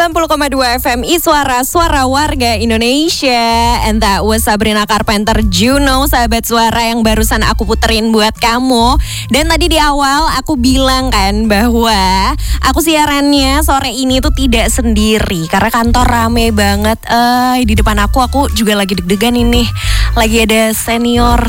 90,2 FM Suara Warga Indonesia. And that was Sabrina Carpenter Juno, sahabat suara yang barusan aku puterin buat kamu. Dan tadi di awal aku bilang kan bahwa aku siarannya sore ini tuh tidak sendiri karena kantor rame banget. Di depan aku juga lagi deg-degan ini. Lagi ada senior.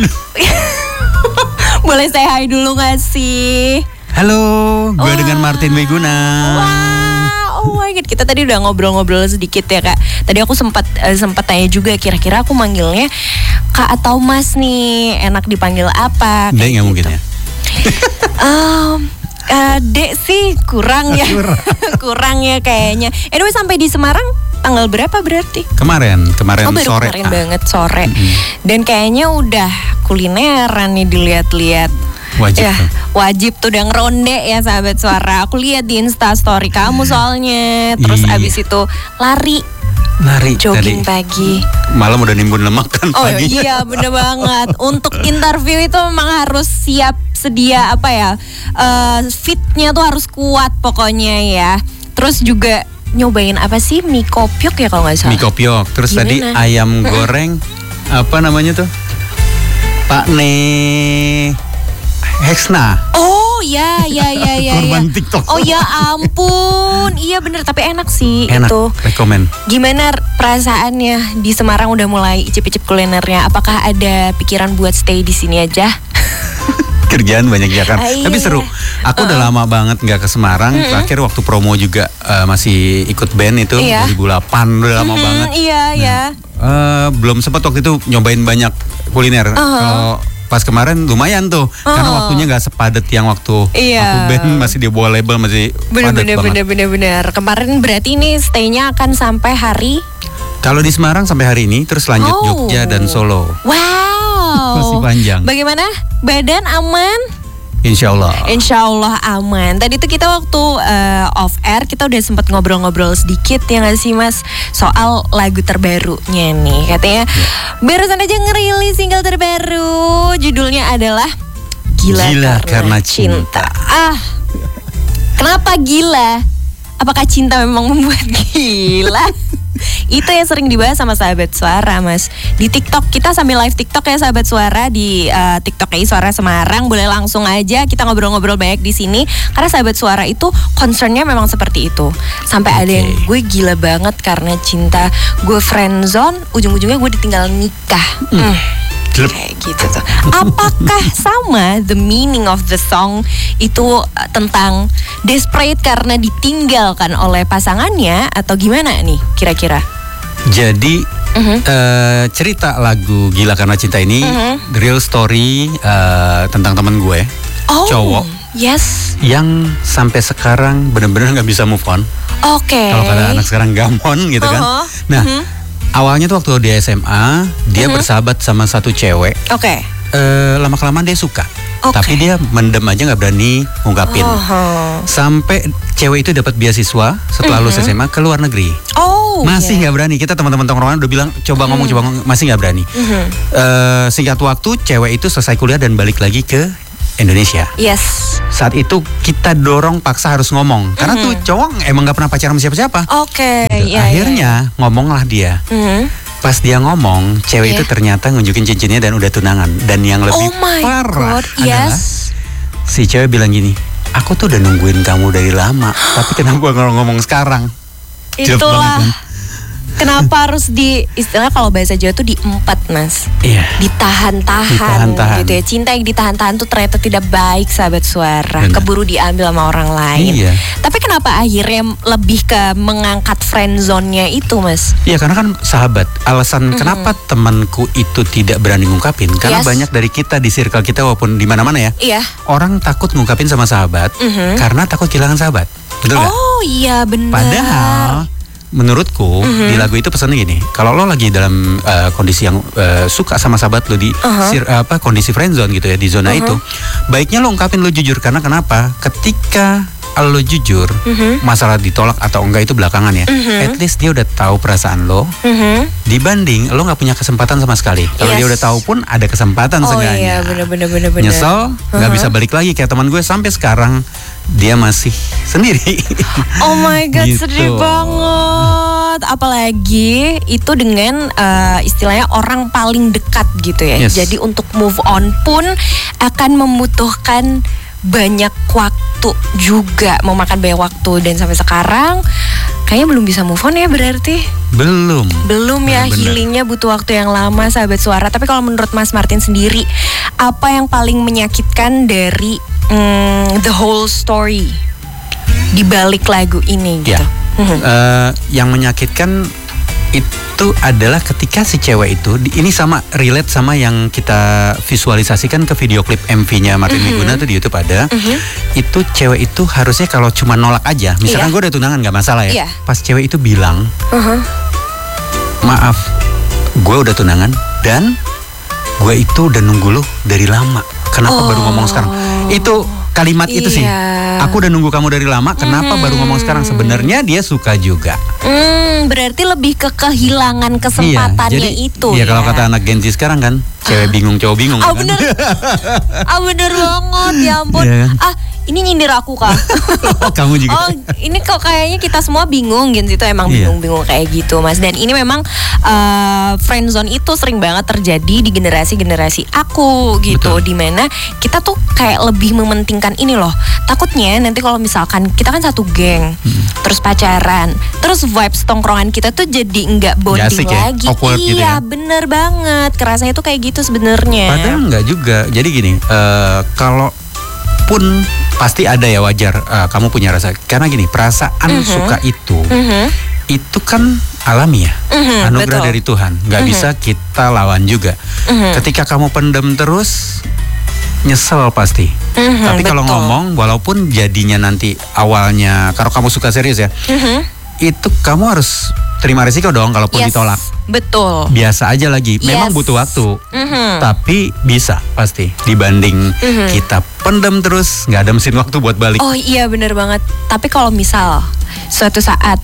Boleh say hi dulu gak sih? Halo, gue dengan Martin Wiguna. Wow, oh my god, kita tadi udah ngobrol-ngobrol sedikit ya kak. Tadi aku sempat tanya juga, kira-kira aku manggilnya kak atau mas nih, enak dipanggil apa? Dek nggak mungkin ya? Dek sih kurang ya, kurang ya kayaknya. Anyway, sampai di Semarang tanggal berapa berarti? Kemarin sore. Kemarin banget sore. Dan kayaknya udah kulineran nih dilihat-lihat. Wajib, ya, wajib tuh udah ngeronde ya sahabat suara. Aku lihat di Insta story kamu soalnya. Terus abis itu lari jogging tadi, pagi. Malam udah nimbun lemak kan pagi. Oh iya bener banget. Untuk interview itu memang harus siap sedia fitnya tuh harus kuat pokoknya ya. Terus juga nyobain apa sih, mie kopyok ya kalau nggak salah. Mie kopyok. Terus gimana? Tadi ayam goreng apa namanya tuh? Pak Heksna. Oh ya. Korban TikTok. Oh ya ampun. Iya bener, tapi enak sih. Enak, itu. rekomen. Gimana perasaannya di Semarang udah mulai icip-icip kulinernya? Apakah ada pikiran buat stay di sini aja? Kerjaan banyak ya kan. Tapi seru. Aku udah lama banget nggak ke Semarang. Terakhir waktu promo juga masih ikut band itu 2008, udah lama banget. Iya. Belum sempat waktu itu nyobain banyak kuliner. Kalau pas kemarin lumayan tuh, karena waktunya nggak sepadat yang waktu aku band masih di bawah label, masih padat banget. Bener. Kemarin berarti ini stay-nya akan sampai hari? Kalau di Semarang sampai hari ini, terus lanjut Jogja dan Solo. Wow. Masih panjang. Bagaimana? Badan aman? Insya Allah aman. Tadi tuh kita waktu off air kita udah sempat ngobrol-ngobrol sedikit ya nggak sih mas, soal lagu terbarunya nih. Katanya barusan aja ngerilis single terbaru, judulnya adalah Gila Karena Cinta. Kenapa gila? Apakah cinta memang membuat gila? Itu yang sering dibahas sama sahabat suara mas di TikTok. Kita sambil live TikTok ya sahabat suara di TikToknya Suara Semarang. Boleh langsung aja kita ngobrol-ngobrol banyak di sini karena sahabat suara itu concernnya memang seperti itu. Sampai ada yang gue gila banget karena cinta, gue friendzone, ujung-ujungnya gue ditinggal nikah. Kayak gitu tuh. Apakah sama the meaning of the song itu tentang desperate karena ditinggalkan oleh pasangannya atau gimana nih kira-kira? Jadi cerita lagu Gila Karena Cinta ini the real story tentang teman gue, cowok, yang sampai sekarang benar-benar nggak bisa move on. Kalau kata anak sekarang gamon gitu kan. Nah. Awalnya tuh waktu di SMA dia bersahabat sama satu cewek. Lama-kelamaan dia suka. Tapi dia mendem aja, nggak berani ngungkapin. Sampai cewek itu dapat beasiswa setelah lulus SMA ke luar negeri. Masih nggak berani. Kita teman-teman tongkrongan udah bilang coba ngomong, masih nggak berani. Singkat waktu cewek itu selesai kuliah dan balik lagi ke Indonesia. Saat itu kita dorong paksa harus ngomong karena tuh cowok emang nggak pernah pacaran sama siapa-siapa. Akhirnya ngomonglah dia. Pas dia ngomong, cewek itu ternyata nunjukin cincinnya dan udah tunangan. Dan yang lebih parah adalah si cewek bilang gini, aku tuh udah nungguin kamu dari lama, tapi kenapa ngomong sekarang? Itulah kenapa harus istilah kalau bahasa Jawa tuh diempat mas. Ditahan-tahan gitu ya. Cinta yang ditahan-tahan tuh ternyata tidak baik sahabat suara. Keburu diambil sama orang lain. Tapi kenapa akhirnya lebih ke mengangkat friendzone-nya itu mas? Iya karena kan sahabat. Alasan kenapa temanku itu tidak berani ngungkapin karena banyak dari kita di circle kita walaupun di mana-mana ya. Orang takut ngungkapin sama sahabat karena takut kehilangan sahabat. Betul gak? Iya benar. Padahal menurutku di lagu itu pesannya gini, kalau lo lagi dalam kondisi yang suka sama sahabat lo di kondisi friendzone gitu ya, di zona itu, baiknya lo ungkapin, lo jujur. Karena kenapa? Ketika lo jujur, masalah ditolak atau enggak itu belakangan ya. At least dia udah tahu perasaan lo. Dibanding lo nggak punya kesempatan sama sekali. Kalau dia udah tahu pun ada kesempatan seenggaknya. Bener. Nyesel, nggak bisa balik lagi. Kayak teman gue sampai sekarang dia masih sendiri. Oh my God, gitu. sedih banget. Apalagi itu dengan istilahnya orang paling dekat gitu ya. Yes. Jadi untuk move on pun akan membutuhkan banyak waktu juga, memakan banyak waktu. Dan sampai sekarang kayaknya belum bisa move on ya berarti. Belum ya, bener. Healingnya butuh waktu yang lama sahabat suara. Tapi kalau menurut Mas Martin sendiri, apa yang paling menyakitkan dari the whole story di balik lagu ini gitu? Yang menyakitkan itu adalah ketika si cewek itu, ini sama relate sama yang kita visualisasikan ke video klip MV-nya Martin Wiguna tuh di YouTube ada. Itu cewek itu harusnya kalau cuma nolak aja, misalkan gue udah tunangan gak masalah ya. Pas cewek itu bilang, maaf, gue udah tunangan dan gue itu udah nunggu lu dari lama. Kenapa baru ngomong sekarang? Itu kalimat itu sih. Aku udah nunggu kamu dari lama, kenapa baru ngomong sekarang? Sebenarnya dia suka juga. Berarti lebih ke kehilangan kesempatannya jadi, itu. Iya, kalau kata anak Gen Z sekarang kan, cewek bingung, cowok bingung. Kan? Bener. Bener banget, ya ampun. Ini nyindir aku Kak. Kamu juga. Ini kok kayaknya kita semua bingung Gen Z itu emang bingung-bingung kayak gitu Mas. Dan ini memang friendzone itu sering banget terjadi di generasi-generasi aku gitu. Dimana kita tuh kayak lebih mementingkan ini loh. Takutnya nanti kalau misalkan kita kan satu geng, terus pacaran, terus vibes tongkrongan kita tuh jadi nggak bonding lagi. Awkward gitu ya? Bener banget. Kerasanya tuh kayak gitu sebenarnya. Padahal nggak juga. Jadi gini, kalau pun pasti ada ya, wajar kamu punya rasa. Karena gini, perasaan suka itu kan alami ya, anugerah dari Tuhan, nggak bisa kita lawan juga. Ketika kamu pendem terus, nyesel pasti. Tapi kalau ngomong, walaupun jadinya nanti awalnya, kalau kamu suka serius ya, itu kamu harus terima risiko dong kalaupun ditolak. Betul. Biasa aja lagi. Memang butuh waktu. Tapi bisa pasti dibanding kita pendem terus nggak ada mesin waktu buat balik. Oh iya benar banget. Tapi kalau misal suatu saat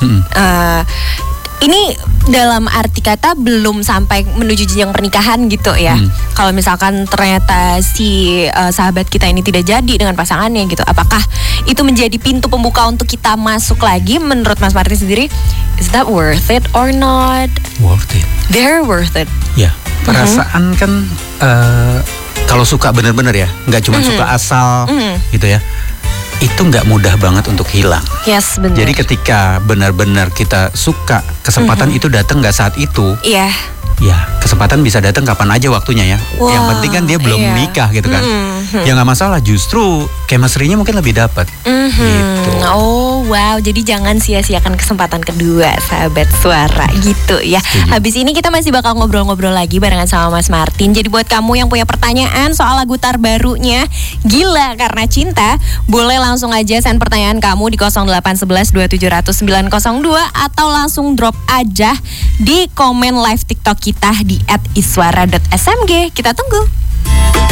ini dalam arti kata belum sampai menuju jenjang pernikahan gitu ya. Kalau misalkan ternyata si sahabat kita ini tidak jadi dengan pasangannya gitu, apakah itu menjadi pintu pembuka untuk kita masuk lagi? Menurut Mas Martin sendiri, is that worth it or not? Worth it. Very worth it. Ya, perasaan kan kalau suka bener-bener ya, nggak cuma suka asal gitu ya. Itu nggak mudah banget untuk hilang. Yes, benar. Jadi ketika benar-benar kita suka, kesempatan itu datang nggak saat itu. Iya. Ya, kesempatan bisa datang kapan aja waktunya ya. Yang penting kan dia belum menikah gitu kan. Ya nggak masalah, justru chemistry-nya mungkin lebih dapat. Gitu. Oh wow, jadi jangan sia-siakan kesempatan kedua sahabat suara gitu ya. Habis ini kita masih bakal ngobrol-ngobrol lagi barengan sama Mas Martin. Jadi buat kamu yang punya pertanyaan soal lagu terbarunya Gila Karena Cinta, boleh langsung aja send pertanyaan kamu di 0811 2700 902 atau langsung drop aja di komen live TikTok kita di @iswara.smg. Kita tunggu.